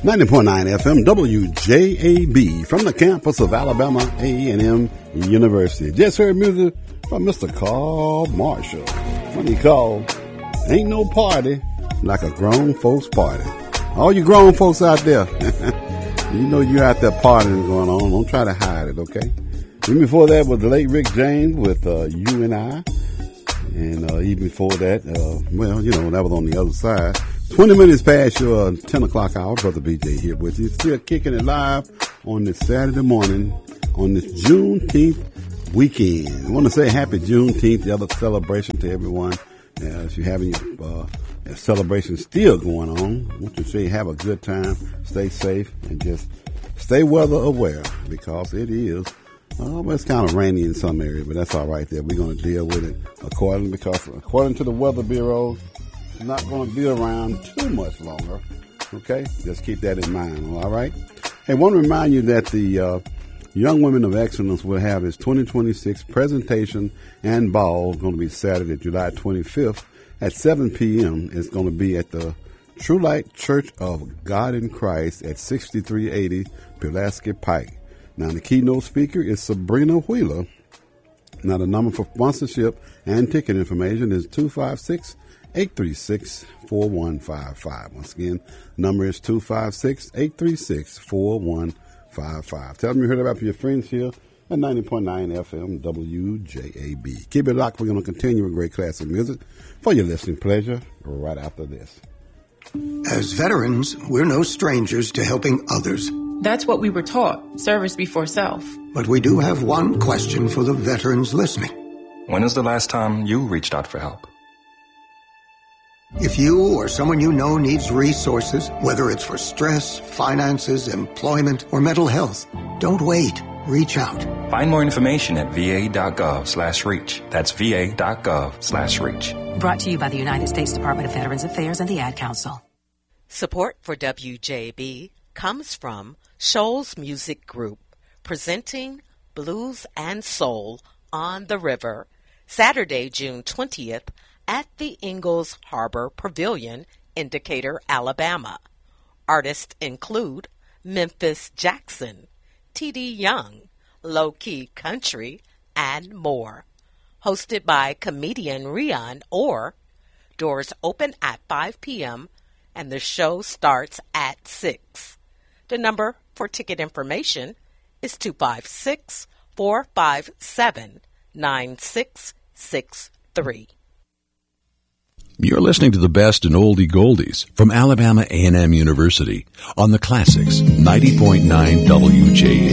90.9 FM WJAB from the campus of Alabama A&M University. Just heard music from Mr. Carl Marshall. When he called, Ain't No Party Like a Grown Folks Party. All you grown folks out there, you know you're out there partying going on. Don't try to hide it, okay? Even before that was the late Rick James with You and I. And even before that, well, you know, that was on the other side. 20 minutes past your 10 o'clock hour. Brother BJ here with you. Still kicking it live on this Saturday morning on this Juneteenth weekend. I want to say happy Juneteenth, the other celebration to everyone. If you're having your celebration still going on, I want to say have a good time, stay safe, and just stay weather aware because it is. It's kind of rainy in some areas, but that's all right there. We're going to deal with it according to the Weather Bureau, it's not going to be around too much longer. Okay? Just keep that in mind, all right? Hey, I want to remind you that the Young Women of Excellence will have its 2026 presentation and ball going to be Saturday, July 25th at 7 p.m. It's going to be at the True Light Church of God in Christ at 6380 Pulaski Pike. Now, the keynote speaker is Sabrina Wheeler. Now, the number for sponsorship and ticket information is 256-836-4155. Once again, number is 256-836-4155. Tell them you heard about your friends here at 90.9 FM WJAB. Keep it locked. We're going to continue with great classic music for your listening pleasure right after this. As veterans, we're no strangers to helping others. That's what we were taught, service before self. But we do have one question for the veterans listening. When is the last time you reached out for help? If you or someone you know needs resources, whether it's for stress, finances, employment, or mental health, don't wait. Reach out. Find more information at va.gov/reach. That's va.gov/reach. Brought to you by the United States Department of Veterans Affairs and the Ad Council. Support for WJB comes from Shoals Music Group, presenting Blues and Soul on the River, Saturday, June 20th at the Ingalls Harbor Pavilion in Decatur, Alabama. Artists include Memphis Jackson, T.D. Young, Low Key Country, and more. Hosted by comedian Rion Orr. Doors open at 5 p.m. and the show starts at 6. The number for ticket information is 256-457-9663. You're listening to the best in oldie goldies from Alabama A&M University on the Classics 90.9 WJAB.